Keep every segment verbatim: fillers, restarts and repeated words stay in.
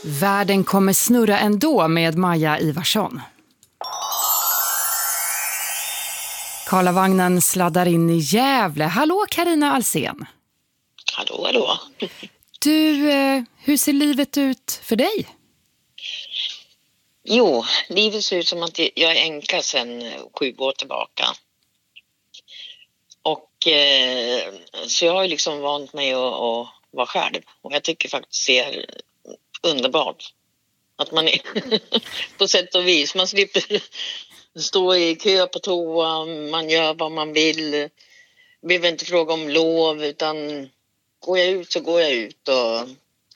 Världen kommer snurra ändå med Maja Ivarsson. Karlavagnen sladdar in i Gävle. Hallå Carina Alsen. Hallå, hallå. Du, eh, hur ser livet ut för dig? Jo, livet ser ut som att jag är änka sedan sju år tillbaka. Och eh, så jag har ju liksom vant mig att, att vara själv. Och jag tycker faktiskt det är underbart. Att man är på sätt och vis. Man slipper stå i kö på toa. Man gör vad man vill. Behöver inte fråga om lov. Utan går jag ut så går jag ut. Och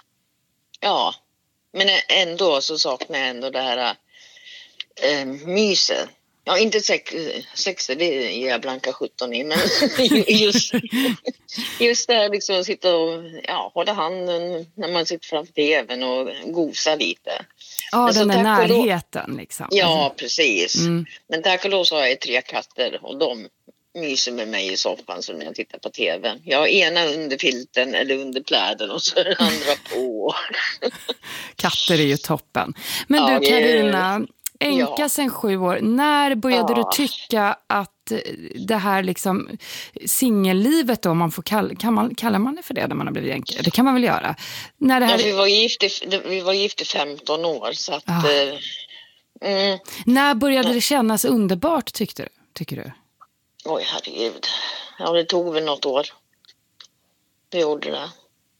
ja, men ändå så saknar jag ändå det här äh, myset. Ja, inte sex, sex det är jag blanka sjutton i, men just, just det här liksom att sitta och ja, hålla handen när man sitter framför tvn och gosa lite. Ja, den är närheten då, liksom. Ja, precis. Mm. Men tack och lov så har jag tre katter och de myser med mig i soffan så när jag tittar på tv. Jag har ena under filten eller under pläden och så är det andra på. Katter är ju toppen. Men ja, du Carina, änka ja. sedan sju år. När började ja. du tycka att det här liksom singellivet då, man får kalla, kan man, kallar man det för det när man har blivit änka? Det kan man väl göra? När det här... ja, vi var gift i, vi var gift i femton år så att... Ja. Eh, mm. När började det kännas underbart tyckte du, tycker du? Oj, herregud. Ja, det tog väl något år. Det gjorde det.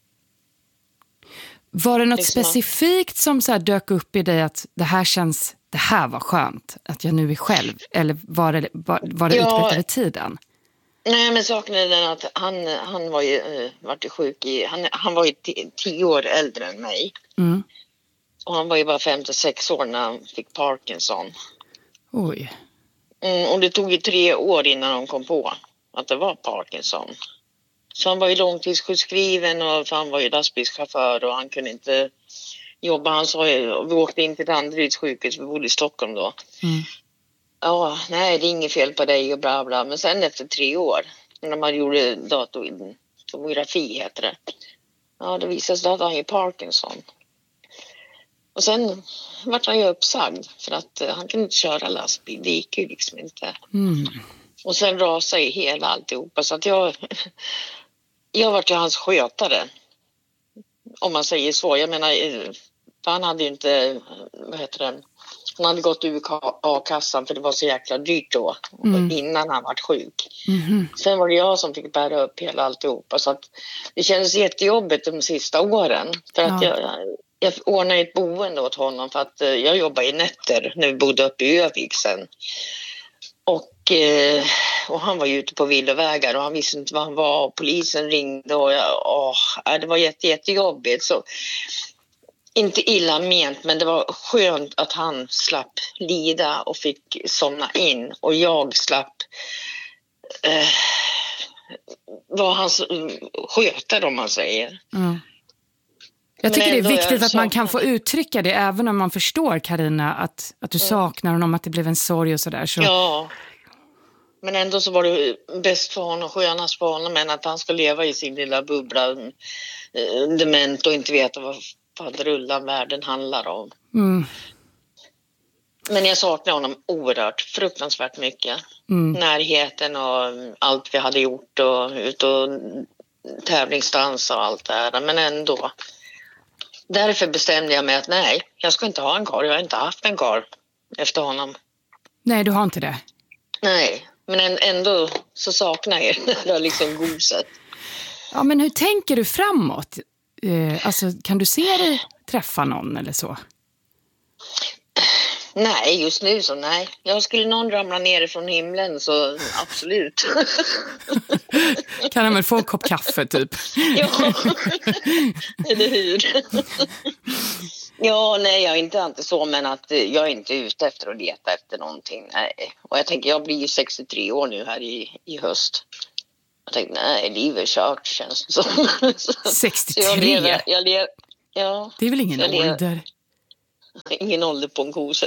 Var det något liksom specifikt som så här dök upp i dig att det här känns, det här var skönt, att jag nu är själv? Eller var det, var, var det ja, utbrett över tiden? Nej, men saken är den att han, han var ju uh, varit sjuk i, han, han var ju t- tio år äldre än mig. Mm. Och han var ju bara femtiosex år när han fick Parkinson. Oj. Mm, och det tog ju tre år innan de kom på att det var Parkinson. Så han var ju långtidssjukskriven och han var ju lastbilschaufför och han kunde inte jobba. Han sa ju, vi åkte in till Danderyds sjukhus, vi bodde i Stockholm då. Mm. Ja, nej det är inget fel på dig och bla bla. Men sen efter tre år, när man gjorde datortomografi heter det. Ja, det visade sig att han är Parkinson. Och sen vart han ju uppsagd för att uh, han kunde inte köra lastbil. Det gick ju liksom inte. Mm. Och sen rasade ju hela alltihopa. Så att jag, jag vart ju hans skötare. Om man säger så. Jag menar, han hade ju inte, vad heter det? Han hade gått ur A-kassan för det var så jäkla dyrt då. Mm. Innan han var sjuk. Mm-hmm. Sen var det jag som fick bära upp hela alltihopa. Så att det kändes jättejobbigt de sista åren. För att ja. jag... Jag ordnade ett boende åt honom för att jag jobbade i nätter när vi bodde uppe i Övik sen. Och, och han var ju ute på villovägar och han visste inte var han var. Och polisen ringde och jag, åh, det var jätte, jättejobbigt. Så, inte illa ment, men det var skönt att han slapp lida och fick somna in. Och jag slapp eh, vara hans skötare om man säger. Mm. Jag tycker det är viktigt att man kan få uttrycka det även om man förstår, Carina, att, att du mm. saknar honom, att det blev en sorg och sådär. Så... Ja, men ändå så var det bäst för honom, skönast för honom än att han ska leva i sin lilla bubbla äh, dement och inte veta vad fan rullan världen handlar om. Mm. Men jag saknar honom oerhört, fruktansvärt mycket. Mm. Närheten och allt vi hade gjort och ut och tävlingsdans och allt det här, men ändå... Därför bestämde jag mig att nej, jag ska inte ha en karl. Jag har inte haft en karl efter honom. Nej, du har inte det? Nej, men ändå så saknar jag det där liksom goset. Ja, men hur tänker du framåt? Eh, alltså, kan du se dig träffa någon eller så? Nej, just nu så nej. Jag skulle någon ramla ner från himlen så absolut. Kan han väl få en kopp kaffe typ? Ja, eller hur? Ja, nej jag är inte alltid så, men att jag är inte ute efter att leta efter någonting. Nej. Och jag tänker, jag blir ju sextiotre år nu här i, i höst. Jag tänkte, nej, livet är kört känns det som. sextiotre? Så jag lever, jag lever, ja. Det är väl ingen lever, ålder? Ingen ålder på en kosa.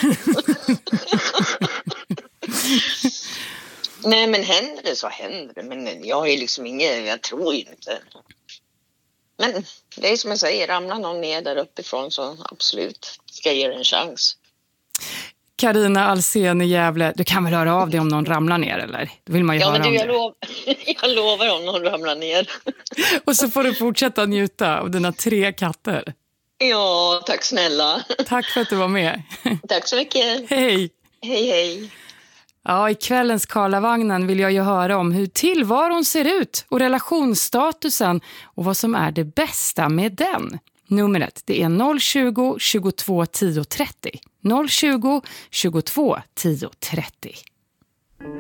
Nej, men händer det så händer det. Men jag är liksom ingen, jag tror inte. Men det är som jag säger, ramlar någon ner där uppifrån så absolut ska jag ge det en chans. Carina Alsen i Gävle, du kan väl höra av dig om någon ramlar ner, eller? Då vill man ju ja, höra men du, om jag, det. lov, jag lovar om någon ramlar ner. Och så får du fortsätta njuta av dina tre katter. Ja, tack snälla. Tack för att du var med. Tack så mycket. Hej. Hej, hej. Ja, i kvällens Karlavagnen vill jag ju höra om hur tillvaron ser ut och relationsstatusen och vad som är det bästa med den. Numret det är noll tjugo, tjugotvå, tio, trettio. noll tjugo, tjugotvå, tio, trettio.